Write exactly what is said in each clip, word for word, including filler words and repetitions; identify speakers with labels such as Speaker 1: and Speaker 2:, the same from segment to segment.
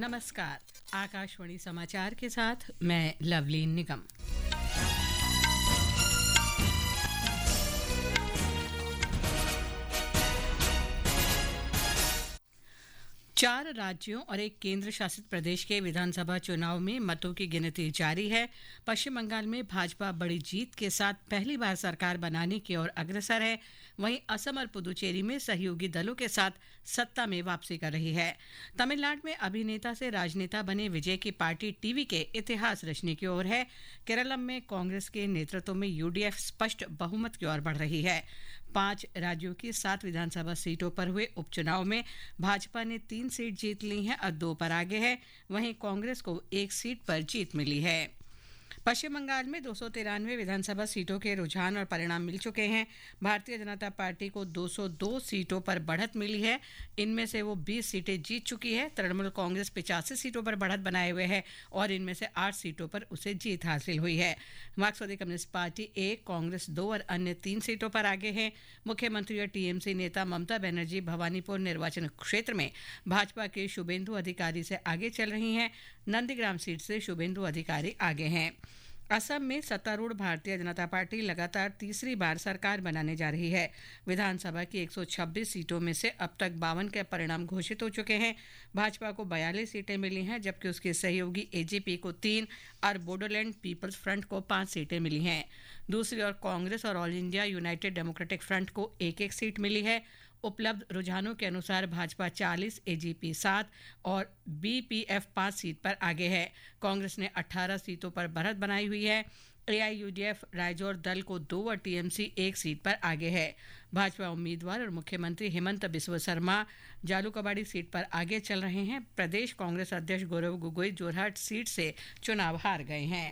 Speaker 1: नमस्कार। आकाशवाणी समाचार के साथ मैं लवलीन निगम। चार राज्यों और एक केंद्र शासित प्रदेश के विधानसभा चुनाव में मतों की गिनती जारी है। पश्चिम बंगाल में भाजपा बड़ी जीत के साथ पहली बार सरकार बनाने की ओर अग्रसर है। वहीं असम और पुदुचेरी में सहयोगी दलों के साथ सत्ता में वापसी कर रही है। तमिलनाडु में अभिनेता से राजनेता बने विजय की पार्टी टीवी के इतिहास रचने की ओर है। केरलम में कांग्रेस के नेतृत्व में यूडीएफ स्पष्ट बहुमत की ओर बढ़ रही है। पांच राज्यों की सात विधानसभा सीटों पर हुए उपचुनाव में भाजपा ने तीन सीट जीत ली है और दो पर आगे है। वहीं कांग्रेस को एक सीट पर जीत मिली है। पश्चिम बंगाल में दो सौ तिरानवे विधानसभा सीटों के रुझान और परिणाम मिल चुके हैं। भारतीय जनता पार्टी को दो सौ दो सीटों पर बढ़त मिली है। इनमें से वो बीस सीटें जीत चुकी है। तृणमूल कांग्रेस पचासी सीटों पर बढ़त बनाए हुए है और इनमें से आठ सीटों पर उसे जीत हासिल हुई है। मार्क्सवादी कम्युनिस्ट पार्टी एक, कांग्रेस दो और अन्य तीन सीटों पर आगे हैं। मुख्यमंत्री और टीएमसी नेता ममता बनर्जी भवानीपुर निर्वाचन क्षेत्र में भाजपा के शुभेंदु अधिकारी से आगे चल रही हैं। नंदीग्राम सीट से शुभेंदु अधिकारी आगे हैं। असम में सत्तारूढ़ भारतीय जनता पार्टी लगातार तीसरी बार सरकार बनाने जा रही है। विधानसभा की एक सौ छब्बीस सीटों में से अब तक बावन के परिणाम घोषित हो चुके हैं। भाजपा को बयालीस सीटें मिली हैं, जबकि उसके सहयोगी एजेपी को तीन और बोडोलैंड पीपल्स फ्रंट को पांच सीटें मिली हैं। दूसरी ओर कांग्रेस और all India United democratic front को एक एक सीट मिली है। उपलब्ध रुझानों के अनुसार भाजपा चालीस, एजीपी सात और बीपीएफ पाँच सीट पर आगे है। कांग्रेस ने अठारह सीटों पर बढ़त बनाई हुई है। एआईयूडीएफ रायजोर दल को दो और टीएमसी एक सीट पर आगे है। भाजपा उम्मीदवार और मुख्यमंत्री हेमंत बिस्वा शर्मा जालूकबाड़ी सीट पर आगे चल रहे हैं। प्रदेश कांग्रेस अध्यक्ष गौरव गोगोई जोरहाट सीट से चुनाव हार गए हैं।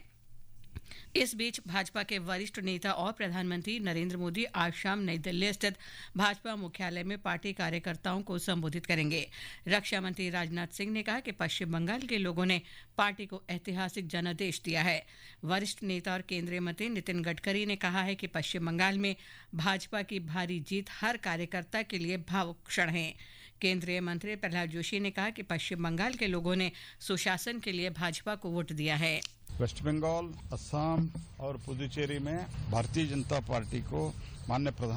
Speaker 1: इस बीच भाजपा के वरिष्ठ नेता और प्रधानमंत्री नरेंद्र मोदी आज शाम नई दिल्ली स्थित भाजपा मुख्यालय में पार्टी कार्यकर्ताओं को संबोधित करेंगे। रक्षा मंत्री राजनाथ सिंह ने कहा कि पश्चिम बंगाल के लोगों ने पार्टी को ऐतिहासिक जनादेश दिया है। वरिष्ठ नेता और केंद्रीय मंत्री नितिन गडकरी ने कहा है कि पश्चिम बंगाल में भाजपा की भारी जीत हर कार्यकर्ता के लिए भावुक क्षण है। केंद्रीय मंत्री प्रहलाद जोशी ने कहा कि पश्चिम बंगाल के लोगों ने सुशासन के लिए भाजपा को वोट दिया है।
Speaker 2: वेस्ट बंगाल, असम और पुदुचेरी में भारतीय जनता पार्टी को माननीय प्रधान